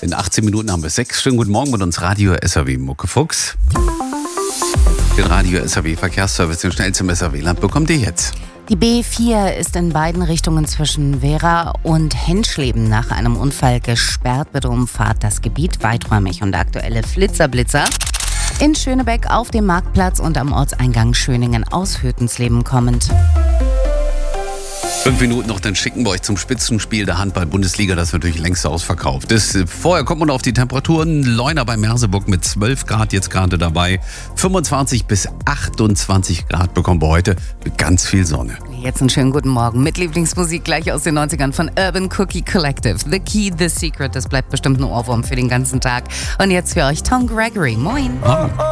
In 18 Minuten haben wir 6. Schönen guten Morgen mit uns Radio SAW Muckefuchs. Den Radio SAW Verkehrsservice, den schnellsten im SAW-Land, bekommt ihr jetzt. Die B4 ist in beiden Richtungen zwischen Vera und Henschleben nach einem Unfall gesperrt. Bitte umfahrt das Gebiet weiträumig und aktuelle Flitzer-Blitzer. In Schönebeck auf dem Marktplatz und am Ortseingang Schöningen aus Hütensleben kommend. 5 Minuten noch, dann schicken wir euch zum Spitzenspiel der Handball-Bundesliga. Das ist natürlich längst ausverkauft. Vorher kommt man auf die Temperaturen. Leuna bei Merseburg mit 12 Grad jetzt gerade dabei. 25 bis 28 Grad bekommen wir heute mit ganz viel Sonne. Jetzt einen schönen guten Morgen mit Lieblingsmusik gleich aus den 90ern von Urban Cookie Collective. The Key, The Secret, das bleibt bestimmt ein Ohrwurm für den ganzen Tag. Und jetzt für euch Tom Gregory. Moin.